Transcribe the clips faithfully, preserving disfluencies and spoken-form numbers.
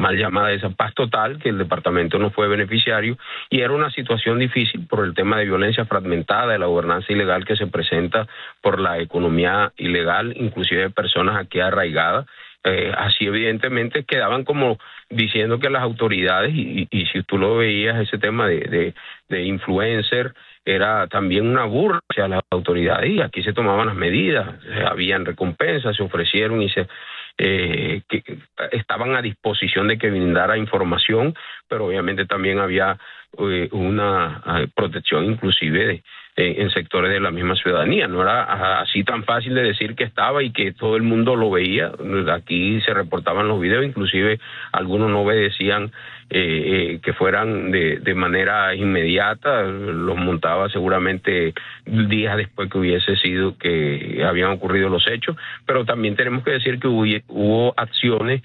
mal llamada esa paz total, que el departamento no fue beneficiario, y era una situación difícil por el tema de violencia fragmentada, de la gobernanza ilegal que se presenta por la economía ilegal, inclusive de personas aquí arraigadas. Eh, así evidentemente quedaban como diciendo que las autoridades, y, y, y si tú lo veías, ese tema de, de, de influencer era también una burla hacia las autoridades, y aquí se tomaban las medidas, habían recompensas, se ofrecieron y se eh, que estaban a disposición de que brindara información, pero obviamente también había eh, una eh, protección inclusive de en sectores de la misma ciudadanía. No era así tan fácil de decir que estaba y que todo el mundo lo veía. Aquí se reportaban los videos, inclusive algunos no obedecían eh, eh, que fueran de, de manera inmediata, los montaba seguramente días después que hubiese sido que habían ocurrido los hechos, pero también tenemos que decir que hubo, hubo acciones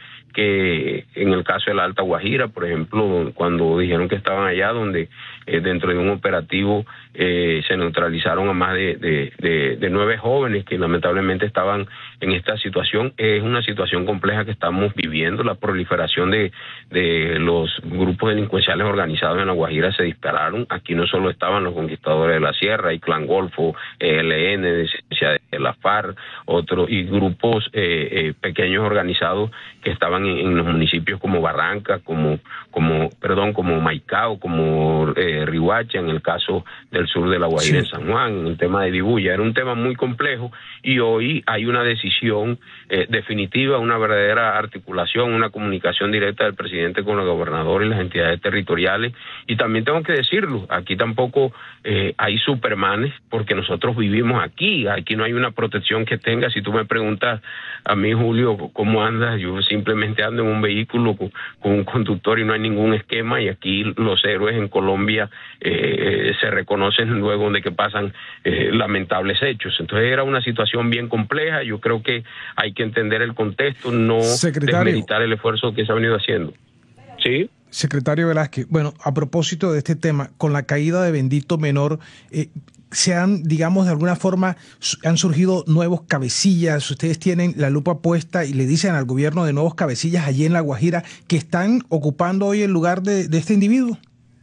que en el caso de la Alta Guajira, por ejemplo, cuando dijeron que estaban allá, donde eh, dentro de un operativo eh, se neutralizaron a más de, de, de, de nueve jóvenes que lamentablemente estaban en esta situación. Es una situación compleja que estamos viviendo. La proliferación de, de los grupos delincuenciales organizados en La Guajira se dispararon. Aquí no solo estaban los Conquistadores de la Sierra, y Clan Golfo, E L N, de la FARC, otros, y grupos eh, eh, pequeños organizados que estaban en, en los municipios como Barranca, como, como, perdón, como Maicao, como eh, Riohacha, en el caso del sur de La Guajira, sí, en San Juan, en el tema de Vibuya. Era un tema muy complejo, y hoy hay una decisión eh, definitiva, una verdadera articulación, una comunicación directa del presidente con el gobernador y las entidades territoriales. Y también tengo que decirlo, aquí tampoco eh, hay supermanes, porque nosotros vivimos aquí, aquí no hay una protección que tenga. Si tú me preguntas a mí, Julio, ¿cómo andas? Yo simplemente ando en un vehículo con, con un conductor y no hay ningún esquema, y aquí los héroes en Colombia eh, se reconocen luego de que pasan eh, lamentables hechos. Entonces era una situación bien compleja. Yo creo que hay que entender el contexto, no desmeritar el esfuerzo que se ha venido haciendo. ¿Sí? Secretario Velázquez, bueno, a propósito de este tema, con la caída de Bendito Menor, eh, se han, digamos, de alguna forma, han surgido nuevos cabecillas. Ustedes tienen la lupa puesta y le dicen al gobierno de nuevos cabecillas allí en La Guajira que están ocupando hoy el lugar de, de este individuo.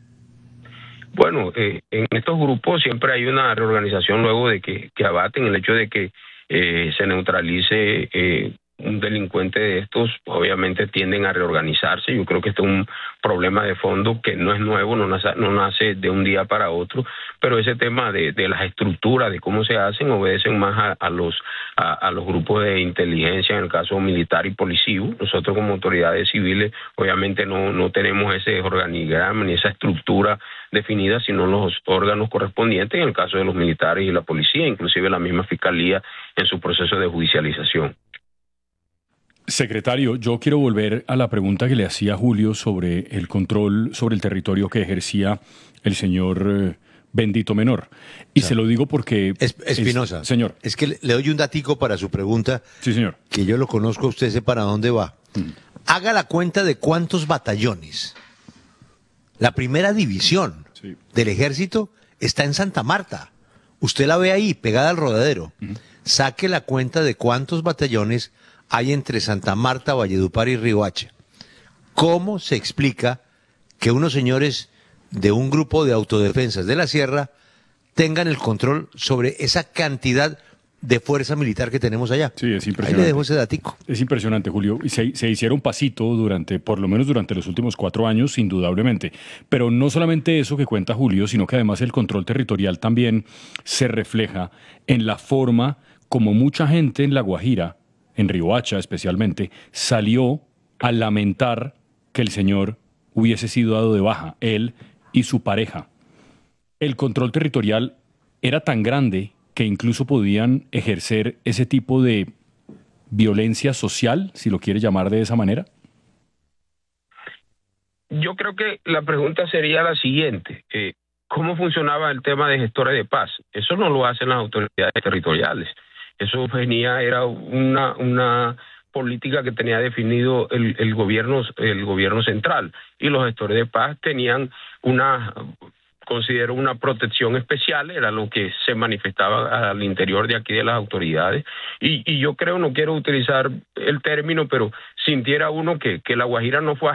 Bueno, eh, en estos grupos siempre hay una reorganización luego de que, que abaten el hecho de que eh, se neutralice eh, un delincuente de estos. Obviamente tienden a reorganizarse. Yo creo que este es un problema de fondo que no es nuevo, no nace, no nace de un día para otro, pero ese tema de, de las estructuras, de cómo se hacen, obedecen más a, a los a, a los grupos de inteligencia, en el caso militar y policivo. Nosotros como autoridades civiles obviamente no, no tenemos ese organigrama ni esa estructura definida, sino los órganos correspondientes, en el caso de los militares y la policía, inclusive la misma fiscalía en su proceso de judicialización. Secretario, yo quiero volver a la pregunta que le hacía Julio sobre el control sobre el territorio que ejercía el señor eh, Bendito Menor. Y sí, se lo digo porque... Espinosa, es, señor. Es que le doy un datico para su pregunta. Sí, señor. Que yo lo conozco, usted sé para dónde va. Mm. Haga la cuenta de cuántos batallones. La primera división sí. del ejército está en Santa Marta. Usted la ve ahí, pegada al rodadero. Mm. Saque la cuenta de cuántos batallones hay entre Santa Marta, Valledupar y Riohacha. ¿Cómo se explica que unos señores de un grupo de autodefensas de la sierra tengan el control sobre esa cantidad de fuerza militar que tenemos allá? Sí, es impresionante. Ahí le dejo ese datico. Es impresionante, Julio. Y se, se hicieron pasito durante, por lo menos durante los últimos cuatro años, indudablemente. Pero no solamente eso que cuenta Julio, sino que además el control territorial también se refleja en la forma como mucha gente en La Guajira, en Riohacha especialmente, salió a lamentar que el señor hubiese sido dado de baja, él y su pareja. El control territorial era tan grande que incluso podían ejercer ese tipo de violencia social, si lo quiere llamar de esa manera. Yo creo que la pregunta sería la siguiente. Eh, ¿Cómo funcionaba el tema de gestores de paz? Eso no lo hacen las autoridades territoriales. Eso venía, era una, una política que tenía definido el, el gobierno, el gobierno central, y los gestores de paz tenían una, considero una protección especial, era lo que se manifestaba al interior de aquí de las autoridades, y, y yo creo, no quiero utilizar el término, pero sintiera uno que, que La Guajira no fue